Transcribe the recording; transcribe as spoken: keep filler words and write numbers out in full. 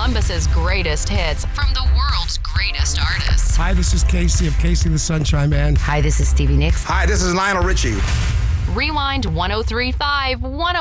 Columbus's greatest hits from the world's greatest artists. Hi, this is Casey of Casey the Sunshine Band. Hi, this is Stevie Nicks. Hi, this is Lionel Richie. Rewind ten thirty-five, ten